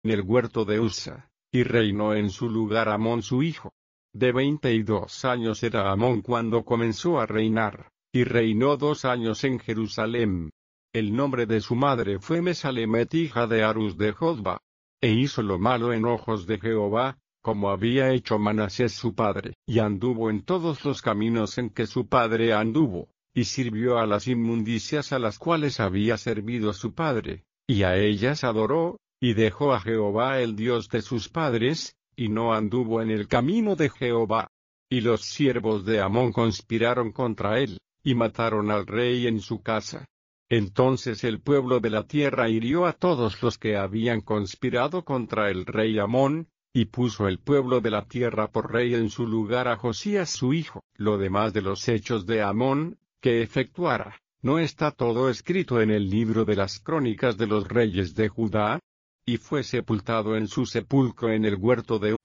en el huerto de Uza, y reinó en su lugar Amón su hijo. De 22 años era Amón cuando comenzó a reinar, y reinó 2 años en Jerusalem. El nombre de su madre fue Mesalemet, hija de Arus de Jotba. E hizo lo malo en ojos de Jehová, como había hecho Manasés su padre, y anduvo en todos los caminos en que su padre anduvo, y sirvió a las inmundicias a las cuales había servido su padre, y a ellas adoró, y dejó a Jehová el Dios de sus padres, y no anduvo en el camino de Jehová. Y los siervos de Amón conspiraron contra él, y mataron al rey en su casa. Entonces el pueblo de la tierra hirió a todos los que habían conspirado contra el rey Amón, y puso el pueblo de la tierra por rey en su lugar a Josías su hijo. Lo demás de los hechos de Amón, que efectuara, ¿no está todo escrito en el libro de las crónicas de los reyes de Judá? Y fue sepultado en su sepulcro en el huerto de